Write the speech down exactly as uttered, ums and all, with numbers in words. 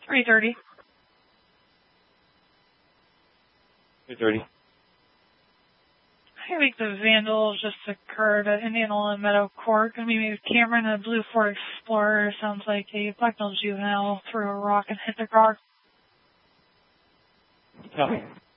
three thirty. three thirty. I think the vandal just occurred at Indianola and Meadow Court. I mean, maybe Cameron, a blue Ford Explorer, sounds like a Blackmail juvenile threw a rock and hit the car. Copy.